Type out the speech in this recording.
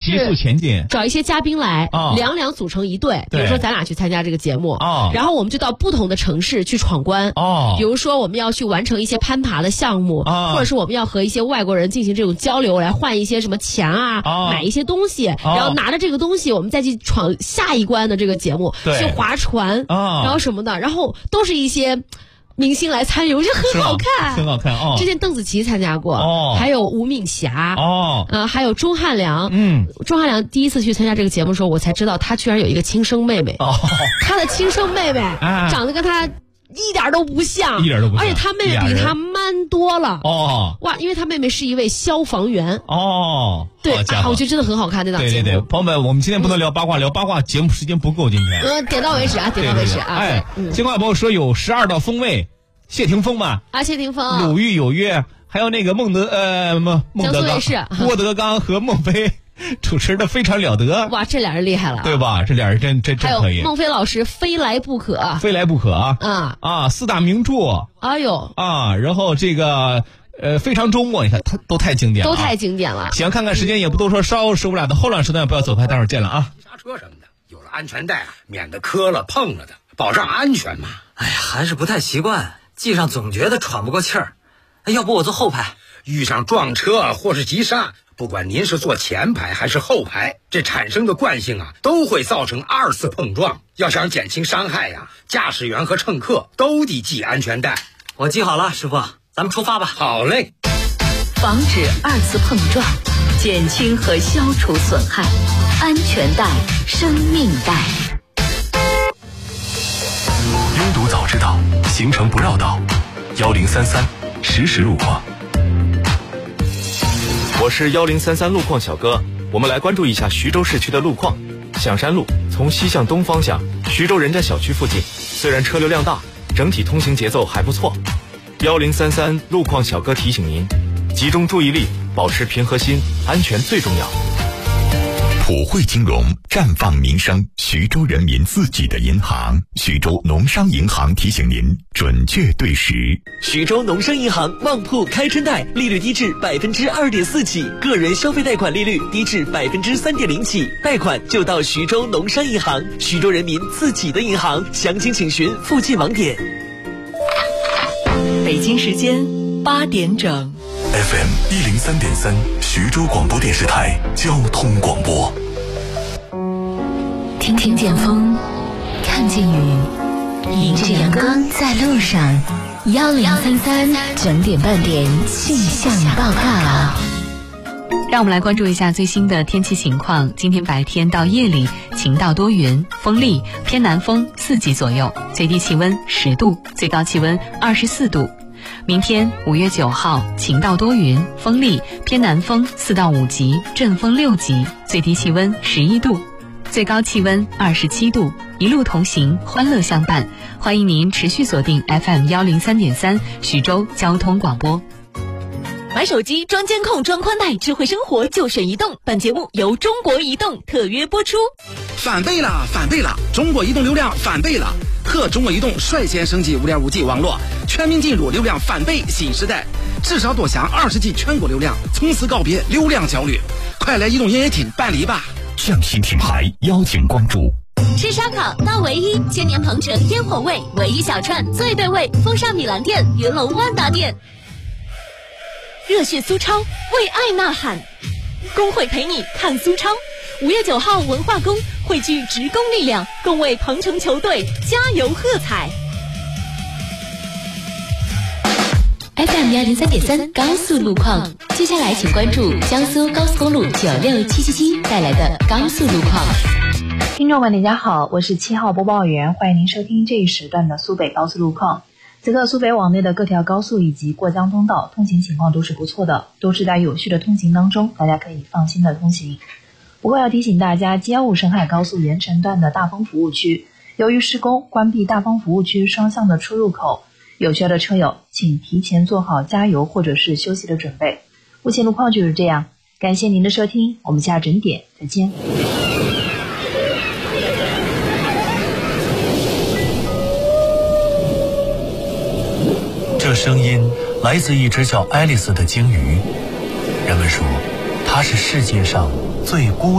急速前进， 找一些嘉宾来，两两组成一队。比如说咱俩去参加这个节目，然后我们就到不同的城市去闯关。比如说我们要去完成一些攀爬的项目，或者是我们要和一些外国人进行这种交流，来换一些什么钱买一些东西，然后拿着这个东西，我们再去闯下一关的这个节目，去划船，然后什么的，然后都是一些明星来参与，我觉得很好看， 很好看哦。 之前邓紫棋参加过，还有吴敏霞，还有钟汉良。钟汉良第一次去参加这个节目的时候，我才知道他居然有一个亲生妹妹。他的亲生妹妹长得跟他一点都不像，而且他妹妹比他 man 多了。哇，因为他妹妹是一位消防员。对，我觉得真的很好看那档节目。 对，朋友们，我们今天不能聊八卦，聊八卦节目时间不够，今天。 点到为止啊，点到为止啊。 尽管朋友说有12道锋味，谢霆锋嘛， 谢霆锋， 鲁豫有约，还有那个郭德纲和孟非。主持的非常了得， 哇，这俩人厉害了， 对吧？这俩人真可以。 还有孟非老师非来不可 4大名著，然后这个非常周末，你看他都太经典了，行，看看时间也不多说，稍受不了的后段时段不要走开，待会儿见了啊。 刹车什么的，有了安全带免得磕了碰了的，保障安全嘛。 哎呀，还是不太习惯，系上总觉得喘不过气儿。要不我坐后排？ 遇上撞车或是急刹，不管您是坐前排还是后排，这产生的惯性都会造成2次碰撞。要想减轻伤害驾驶员和乘客都得系安全带。 我系好了，师傅，咱们出发吧。 好嘞。 防止2次碰撞，减轻和消除损害，安全带，生命带。 拥堵早知道，行程不绕道。1033实时路况。 我是1033路况小哥，我们来关注一下徐州市区的路况。象山路从西向东方向，徐州人家小区附近，虽然车流量大，整体通行节奏还不错。1033路况小哥提醒您，集中注意力，保持平和心，安全最重要。 普惠金融绽放民生，徐州人民自己的银行，徐州农商银行提醒您准确对时。 徐州农商银行旺铺开春贷，利率低至2.4%起，个人消费贷款利率低至3.0%起，贷款就到徐州农商银行，徐州人民自己的银行，详情请询附近网点。 北京时间8点整。 FM 103.3，徐州广播电视台交通广播。 听见风，看见雨，迎着阳光在路上。1033整点半点气象报告。 让我们来关注一下最新的天气情况。今天白天到夜里晴到多云，风力偏南风4级左右，最低气温10度，最高气温24度。明天5月9号晴到多云，风力偏南风4到5级，阵风6级，最低气温11度，最高气温27度。一路同行，欢乐相伴。欢迎您持续锁定 FM 103.3徐州交通广播。 买手机装监控装宽带，智慧生活就选移动。本节目由中国移动特约播出。 翻倍了，翻倍了！中国移动流量翻倍了！和中国移动率先升级 5.5G 网络，全面进入流量翻倍新时代。至少多享20G 全国流量，从此告别流量焦虑。快来移动营业厅办理吧！ 匠心品牌邀请关注。 吃烧烤到唯一，千年鹏城烟火味，唯一小串最对味，风尚米兰店、云龙万达店。热血苏超，为爱呐喊，工会陪你看苏超。5月9号，文化宫汇聚职工力量，共为鹏城球队加油喝彩。 FM 103.3高速路况，接下来请关注江苏高速公路96777带来的高速路况。 听众们大家好，我是7号播报员，欢迎您收听这一时段的苏北高速路况。此刻苏北网内的各条高速以及过江通道通行情况都是不错的，都是在有序的通行当中，大家可以放心的通行。不过要提醒大家，G15沈海高速盐城段的大丰服务区由于施工关闭大丰服务区双向的出入口，有需要的车友请提前做好加油或者是休息的准备。目前路况就是这样，感谢您的收听，我们下整点再见。 这声音来自一只叫爱丽丝的鲸鱼，人们说它是世界上最孤